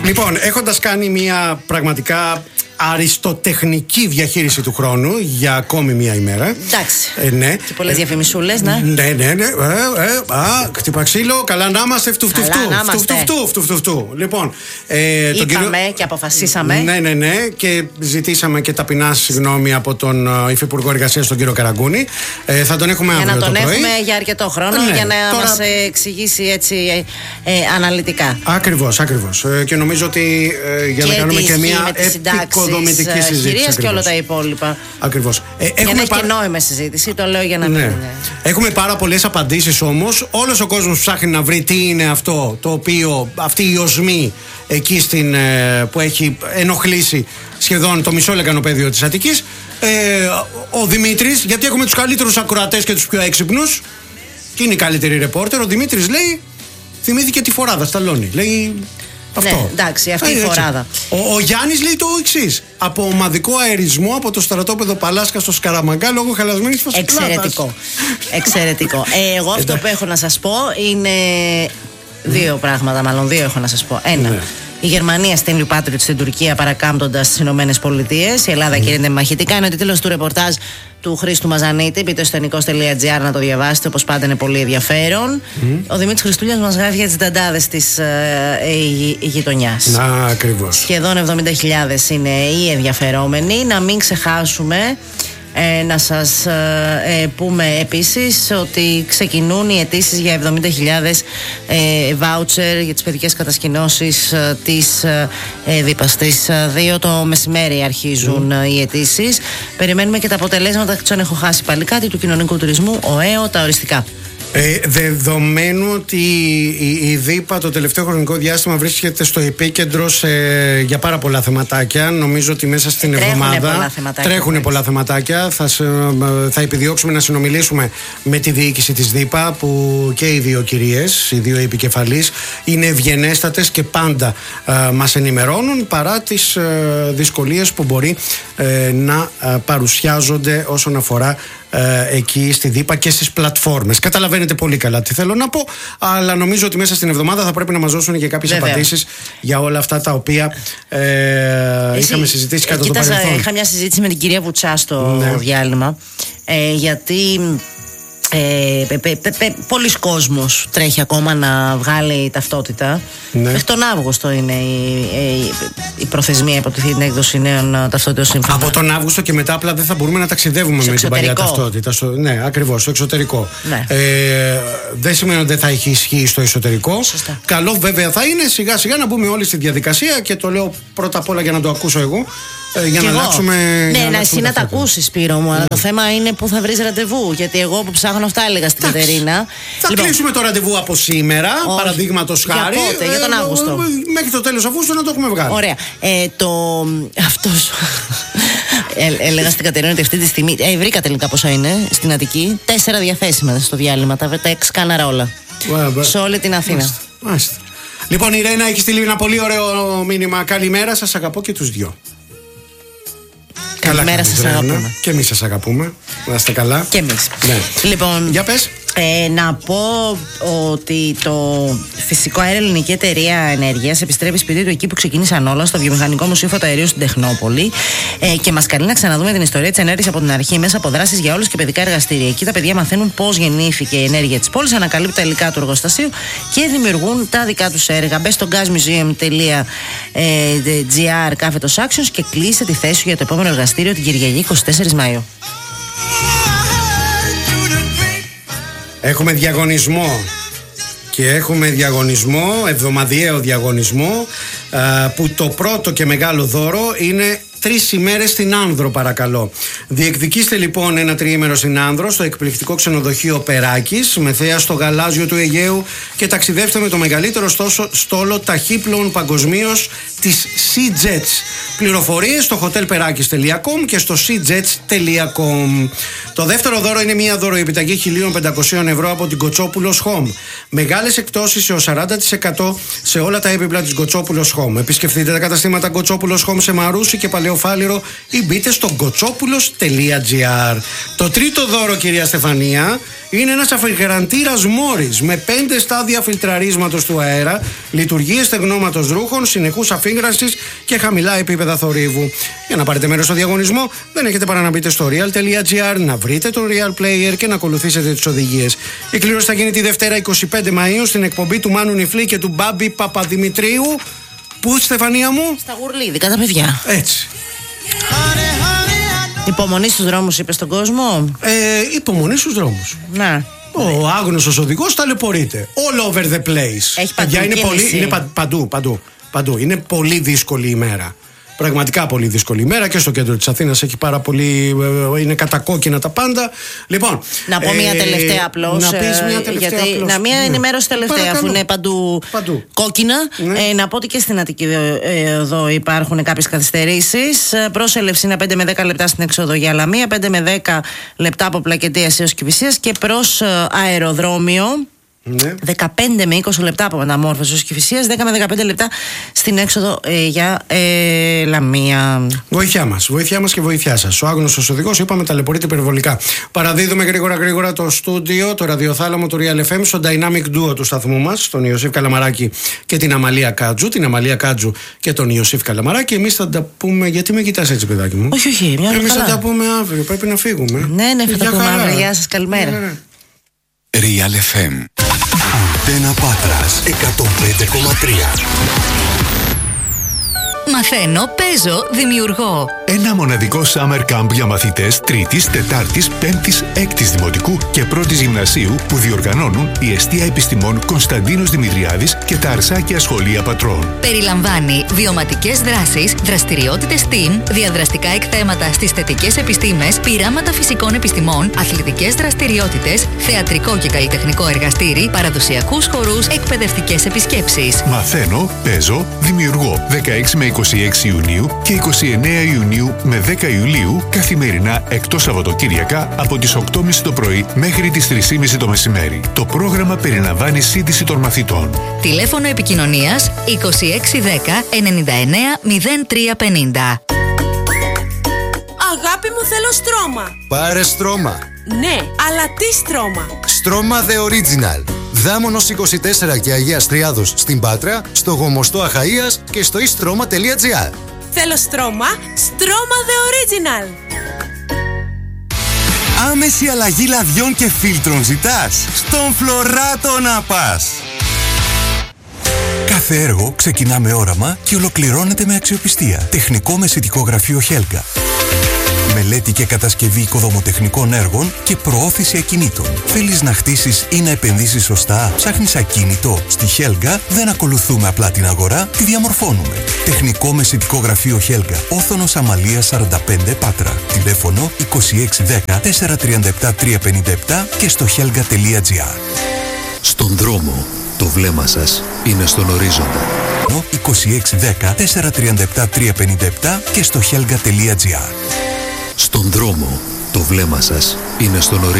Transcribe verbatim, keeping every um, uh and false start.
Λοιπόν, έχοντας κάνει μια πραγματικά αριστοτεχνική διαχείριση του χρόνου για ακόμη μία ημέρα. Εντάξει. Ε, ναι. Και πολλές διαφημισούλες, ναι. Ναι, ναι, ναι. Ε, ε, α, χτυπά ξύλο, καλά να είμαστε. Φτου, φτου, φτου, φτου, φτου. Λοιπόν. Ε, Είπαμε κύριο... και αποφασίσαμε. Ναι, ναι, ναι. Και ζητήσαμε και ταπεινά συγγνώμη από τον Υφυπουργό Εργασίας, τον κύριο Καραγκούνη. Ε, θα τον έχουμε αύριο. Για να τον το έχουμε πρωί. για αρκετό χρόνο, ναι, για να τώρα... μας εξηγήσει έτσι ε, ε, αναλυτικά. Ακριβώς, ακριβώς. Ε, και νομίζω ότι ε, για και να κάνουμε και μια επικοδομητική συζήτηση και όλα τα υπόλοιπα. Ακριβώς. Ε, για να έχει πάρα... και νόημα συζήτηση, το λέω για να μην. Ναι. Έχουμε πάρα πολλές απαντήσεις όμως. Όλος ο κόσμος ψάχνει να βρει τι είναι αυτό το οποίο, αυτή η οσμή εκεί στην, που έχει ενοχλήσει σχεδόν το μισό λεκανοπέδιο της Αττικής. Ε, ο Δημήτρης, γιατί έχουμε τους καλύτερους ακροατές και τους πιο έξυπνους, και είναι οι καλύτεροι ρεπόρτερ. Ο Δημήτρης λέει, θυμήθηκε τη φοράδα Σταλόνι. Λέει. Αυτό. Ναι, εντάξει, αυτή η φοράδα. Ο, ο Γιάννης λέει το εξής. Από ομαδικό αερισμό από το στρατόπεδο Παλάσκα στο Σκαραμαγκά λόγω χαλασμένης φωσφοπλάτας. Εξαιρετικό. Εξαιρετικό. Ε, εγώ αυτό που έχω να σας πω είναι δύο πράγματα, μάλλον δύο έχω να σας πω. Ένα. Ναι. Η Γερμανία στέλνει Patriot στην Τουρκία παρακάμπτοντας τις Ηνωμένες Πολιτείες. Η Ελλάδα mm. κινείται μαχητικά. Είναι ο τίτλος του ρεπορτάζ του Χρήστου Μαζανίτη. Μπείτε στο εθνικός τελεία τζι άρ να το διαβάσετε, όπως πάντα είναι πολύ ενδιαφέρον. Mm. Ο Δημήτρης Χριστούλιας μας γράφει για τις νταντάδες της ε, ε, γειτονιάς. Να, ακριβώς. Σχεδόν εβδομήντα χιλιάδες είναι οι ενδιαφερόμενοι. Να μην ξεχάσουμε. Ε, να σας ε, πούμε επίσης ότι ξεκινούν οι αιτήσεις για εβδομήντα χιλιάδες ε, βάουτσερ για τις παιδικές κατασκηνώσεις ε, της ε, ΔΥΠΑ. Στις δύο το μεσημέρι αρχίζουν mm. οι αιτήσεις. Περιμένουμε και τα αποτελέσματα. Δεν έχω χάσει πάλι κάτι του κοινωνικού τουρισμού, ΟΕΟ, τα οριστικά. Ε, δεδομένου ότι η, η ΔΥΠΑ το τελευταίο χρονικό διάστημα βρίσκεται στο επίκεντρο σε, για πάρα πολλά θεματάκια, νομίζω ότι μέσα στην τρέχουνε εβδομάδα πολλά θεματάκια, τρέχουν ναι. πολλά θεματάκια. Θα, θα επιδιώξουμε να συνομιλήσουμε με τη διοίκηση της ΔΥΠΑ, που και οι δύο κυρίες, οι δύο επικεφαλείς, είναι ευγενέστατες και πάντα ε, μας ενημερώνουν παρά τις ε, δυσκολίες που μπορεί ε, να ε, παρουσιάζονται όσον αφορά Ε, εκεί στη ΔΥΠΑ και στις πλατφόρμες. Καταλαβαίνετε πολύ καλά τι θέλω να πω, αλλά νομίζω ότι μέσα στην εβδομάδα θα πρέπει να μας δώσουν και κάποιες Βέβαια. απαντήσεις για όλα αυτά τα οποία ε, Εσύ, είχαμε συζητήσει κατά το παρελθόν. Είχα μια συζήτηση με την κυρία Βουτσά στο ναι. διάλειμμα, ε, γιατί Ε, πε, πε, πε, πε, πολλοί κόσμος τρέχει ακόμα να βγάλει ταυτότητα. Ναι. Μέχρι τον Αύγουστο είναι η, η, η προθεσμία υποτιθεί την έκδοση νέων ταυτότητων σύμφωνα. Από τον Αύγουστο και μετά απλά δεν θα μπορούμε να ταξιδεύουμε στο με εξωτερικό. Την παλιά ταυτότητα. Στο, ναι, ακριβώς, στο εξωτερικό. Ναι. Ε, δεν σημαίνει ότι δεν θα έχει ισχύει στο εσωτερικό. Σωστά. Καλό βέβαια θα είναι σιγά σιγά να μπούμε όλοι στη διαδικασία, και το λέω πρώτα απ' όλα για να το ακούσω εγώ. Ε, για, να αλλάξουμε, ναι, για να να εσύ να τα ακούσεις, Σπύρο μου, αλλά mm. το θέμα είναι πού θα βρεις ραντεβού. Γιατί εγώ που ψάχνω αυτά έλεγα στην Κατερίνα. Θα λοιπόν, κλείσουμε το ραντεβού από σήμερα, oh, παραδείγματος χάρη. Για πότε, ε, για τον Αύγουστο. Ε, μέχρι το τέλος Αυγούστου να το έχουμε βγάλει. Ωραία. Ε, το. Αυτός. ε, έλεγα στην Κατερίνα ότι αυτή τη στιγμή. Ε, βρήκα τελικά πόσα είναι στην Αττική. Τέσσερα διαθέσιμα στο διάλειμμα. Τα, τα εξκάναρα όλα. Well, σε όλη την Αθήνα. Μάλιστα, μάλιστα. Λοιπόν, η Ρένα έχει στείλει ένα πολύ ωραίο μήνυμα. Καλημέρα, σας αγαπώ και τους δυο. Καλημέρα, σας αγαπούμε. Και εμείς σας αγαπούμε. Να είστε καλά. Και εμείς. Ναι. Λοιπόν, για πες. Ε, να πω ότι το Φυσικό Αέριο Ελληνική Εταιρεία Ενέργειας επιστρέφει σπίτι του εκεί που ξεκίνησαν όλα, στο Βιομηχανικό Μουσείο Φωτοαερίου στην Τεχνόπολη, ε, και μας καλεί να ξαναδούμε την ιστορία της ενέργειας από την αρχή μέσα από δράσεις για όλους και παιδικά εργαστήρια. Εκεί τα παιδιά μαθαίνουν πώς γεννήθηκε η ενέργεια της πόλης, ανακαλύπτουν τα υλικά του εργοστασίου και δημιουργούν τα δικά τους έργα. Μπες στο gasmuseum τελεία τζι άρ κάθετος actions και κλείσε τη θέση σου για το επόμενο εργαστήριο την Κυριακή εικοστή τέταρτη Μαΐου. Έχουμε διαγωνισμό και έχουμε διαγωνισμό, εβδομαδιαίο διαγωνισμό, που το πρώτο και μεγάλο δώρο είναι τρεις ημέρες στην Άνδρο, παρακαλώ. Διεκδικήστε λοιπόν ένα τριήμερο στην Άνδρο, στο εκπληκτικό ξενοδοχείο Περάκης, με θέα στο γαλάζιο του Αιγαίου, και ταξιδεύστε με το μεγαλύτερο στόσο, στόλο ταχύπλοων παγκοσμίως της SeaJets. Πληροφορίες στο hotel perakis τελεία com και στο seajets τελεία com. Το δεύτερο δώρο είναι μια δωροεπιταγή χίλια πεντακόσια ευρώ από την Κοτσόπουλος Home. Μεγάλες εκπτώσεις έως σαράντα τοις εκατό σε όλα τα έπιπλα της Κοτσόπουλος Home. Επισκεφτείτε τα καταστήματα Κοτσόπουλος Home σε Μαρούσι και Παλαιό Ακραίο Φάληρο ή μπείτε στο γκοτσόπουλος τελεία τζι άρ. Το τρίτο δώρο, κυρία Στεφανία, είναι ένας αφιγραντήρας Μόρις με πέντε στάδια φιλτραρίσματος του αέρα, λειτουργίες στεγνώματος ρούχων, συνεχούς αφίγρανσης και χαμηλά επίπεδα θορύβου. Για να πάρετε μέρος στο διαγωνισμό, δεν έχετε παρά να μπείτε στο real τελεία τζι άρ, να βρείτε τον Real Player και να ακολουθήσετε τις οδηγίες. Η κλήρωση θα γίνει τη Δευτέρα είκοσι πέντε Μαΐου στην εκπομπή του Μάνου Νιφλή και του Μπάμπη Παπαδημητρίου. Πού, Στεφανία μου? Στα Γουρλίδικα τα παιδιά. Έτσι. Υπομονή στους δρόμους, είπε στον κόσμο. Ε, υπομονή στους δρόμους. Να. Ο άγνωστος οδηγός ταλαιπωρείται. All over the place. Έχει παντού είναι, πολύ, είναι πα, παντού, παντού, παντού. Είναι πολύ δύσκολη ημέρα. Πραγματικά πολύ δύσκολη ημέρα και στο κέντρο της Αθήνας έχει πάρα πολύ. Είναι κατακόκκινα τα πάντα. Λοιπόν. Να πω μια τελευταία απλώς. Να πεις μια τελευταία γιατί, απλώς. Να μια ναι. ενημέρωση τελευταία, παρακαλώ. Αφού είναι παντού, παντού. κόκκινα. Ναι. Ε, να πω ότι και στην Αττική εδώ υπάρχουν κάποιες καθυστερήσεις. Πρόσελευση είναι πέντε με δέκα λεπτά στην έξοδο για Λαμία, πέντε με δέκα λεπτά από Πλακεντίας έως Κηφισίας και προς αεροδρόμιο. Ναι. δεκαπέντε με είκοσι λεπτά από Μεταμόρφωση ως Κηφισίας, δέκα με δεκαπέντε λεπτά στην έξοδο ε, για ε, Λαμία. Βοήθειά μας, βοήθειά μας και βοήθειά σας. Ο άγνωστος οδηγός, είπαμε, ταλαιπωρείται υπερβολικά. Παραδίδουμε γρήγορα γρήγορα το στούντιο, το ραδιοθάλαμο του Real εφ εμ στο Dynamic Duo του σταθμού μας, τον Ιωσήφ Καλαμαράκη και την Αμαλία Κάτζου. Την Αμαλία Κάτζου και τον Ιωσήφ Καλαμαράκη. Εμείς θα τα πούμε. Γιατί με κοιτάς έτσι, παιδάκι μου? Όχι, όχι, μια Εμείς καλά. θα τα πούμε αύριο. Πρέπει να φύγουμε. Ναι, ναι, θα τα πούμε αύριο. Γεια σας, καλημέρα. Yeah. Real εφ εμ. Αντένα Πάτρας εκατόν πέντε κόμμα τρία. Μαθαίνω, παίζω, δημιουργώ. Ένα μοναδικό summer camp για μαθητές τρίτης, τετάρτης, πέμπτης, έκτης δημοτικού και πρώτης γυμνασίου που διοργανώνουν η Εστία Επιστημών Κωνσταντίνος Δημητριάδης και τα Αρσάκια Σχολεία Πατρών. Περιλαμβάνει βιωματικές δράσεις, δραστηριότητες STEAM, διαδραστικά εκθέματα στις θετικές επιστήμες, πειράματα φυσικών επιστημών, αθλητικές δραστηριότητες, θεατρικό και καλλιτεχνικό εργαστήρι, παραδοσιακούς χορούς, εκπαιδευτικές επισκέψεις. Μαθαίνω, παίζω, δημιουργώ. δεκαέξι με είκοσι έξι Ιουνίου και είκοσι εννέα Ιουνίου με δέκα Ιουλίου, καθημερινά εκτός Σαββατοκύριακα από τις οκτώ και μισή το πρωί μέχρι τις τρεις και μισή το μεσημέρι. Το πρόγραμμα περιλαμβάνει σύντηση των μαθητών. Τηλέφωνο επικοινωνίας είκοσι έξι δέκα ενενήντα εννέα μηδέν τρία πενήντα. Αγάπη μου, θέλω στρώμα. Πάρε στρώμα. Ναι, αλλά τι στρώμα? Στρώμα The Original. Δάμονος είκοσι τέσσερα και Αγίας Τριάδος στην Πάτρα, στο Γομοστό Αχαΐας και στο istρoma τελεία τζι άρ. Θέλω στρώμα, στρώμα The Original. Άμεση αλλαγή λαδιών και φίλτρων ζητάς? Στον Φλωράτο να πας! Κάθε έργο ξεκινά με όραμα και ολοκληρώνεται με αξιοπιστία. Τεχνικό μεσητικό γραφείο Χέλγα. Μελέτη και κατασκευή οικοδομοτεχνικών έργων και προώθηση ακινήτων. Θέλεις να χτίσεις ή να επενδύσεις σωστά? Ψάχνεις ακίνητο? Στη Χέλγα δεν ακολουθούμε απλά την αγορά, τη διαμορφώνουμε. Τεχνικό μεσητικό γραφείο Χέλγα. Όθωνος Αμαλίας σαράντα πέντε Πάτρα. Τηλέφωνο είκοσι έξι δέκα τετρακόσια τριάντα επτά τριακόσια πενήντα επτά και στο χέλγα τελεία τζι άρ. Στον δρόμο, το βλέμμα σας είναι στον ορίζοντα. είκοσι έξι δέκα τετρακόσια τριάντα επτά τριακόσια πενήντα επτά και στο χέλγα τελεία τζι άρ. Στον δρόμο, το βλέμμα σας είναι στον ορίζοντα.